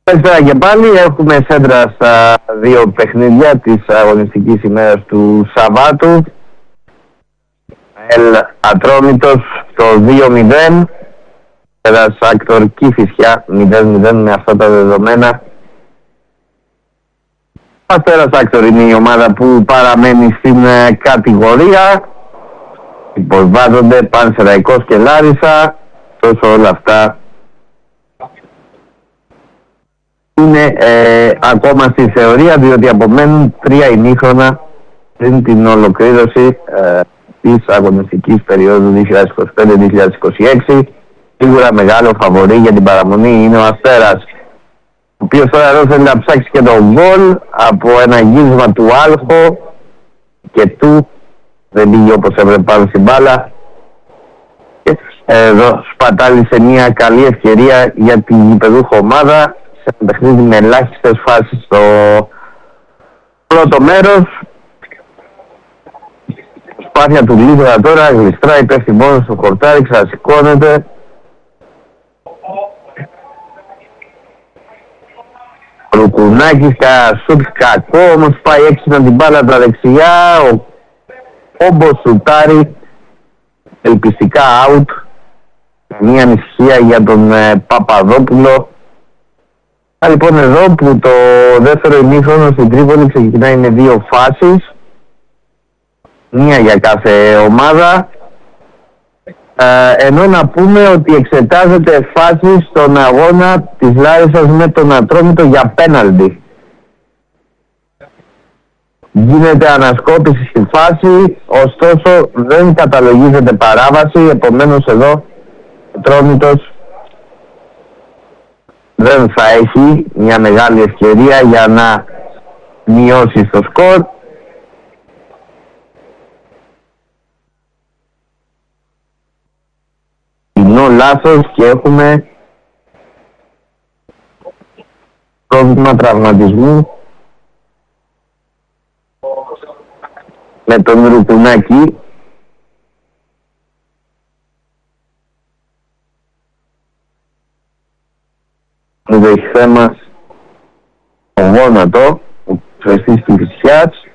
Καλησπέρα και πάλι. Έχουμε σέντρα στα δύο παιχνίδια της αγωνιστικής ημέρας του Σαββάτου. ΑΕΛ Ατρόμητος το 2-0. Αστέρας Άκτορ Κηφισιά 0-0 με αυτά τα δεδομένα. Αστέρας Άκτορ είναι η ομάδα που παραμένει στην κατηγορία. Υποβάζονται Πανσεραϊκός και Λάρισα. Τόσο όλα αυτά είναι ακόμα στη θεωρία, διότι απομένουν 3 ημίχρονα πριν την ολοκλήρωση της αγωνιστικής περίοδου 2025-2026. Σίγουρα μεγάλο φαβορί για την παραμονή είναι ο Αστέρας, ο οποίος τώρα εδώ θέλει να ψάξει και τον γκολ από ένα γύρισμα του Άλχο και του δεν πήγε όπως έπρεπε πάνω στην μπάλα. Εδώ σπατάλησε μια καλή ευκαιρία για την γηπεδούχο ομάδα σε ένα παιχνίδι με ελάχιστες φάσεις στο πρώτο μέρος. Προσπάθεια του Λίδρα τώρα, γλιστράει, πέφτει μόνο στο χορτάρι, ξανασηκώνεται. Ρουκουνάκης, σουτ κακό, όμως πάει έξυπνα την μπάλα τα δεξιά. Ο Κόμπος σουτάρει, ελπιστικά out. Μια ανησυχία για τον Παπαδόπουλο. Λοιπόν, εδώ που το δεύτερο ημίχρονο στην Τρίπολη ξεκινάει με 2 φάσεις, μία για κάθε ομάδα, ενώ να πούμε ότι εξετάζεται φάση στον αγώνα της Λάρισσας με τον Ατρόμητο για πέναλτι. Γίνεται ανασκόπηση στη φάση, ωστόσο δεν καταλογίζεται παράβαση, επομένως εδώ ο Ατρόμητος δεν θα έχει μια μεγάλη ευκαιρία για να μειώσει το σκορ. Είναι λάθος και έχουμε πρόβλημα τραυματισμού με τον Ρουκουνάκη. Έχει θέμα στο γόνατο, ο φρεστής του Κηφισιάς.